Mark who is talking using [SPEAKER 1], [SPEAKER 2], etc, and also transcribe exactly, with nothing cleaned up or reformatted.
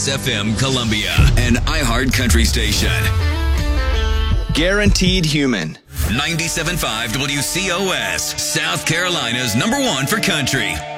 [SPEAKER 1] F M Columbia, an iHeart Country station.
[SPEAKER 2] Guaranteed Human.
[SPEAKER 1] ninety-seven point five W C O S, South Carolina's number one for country.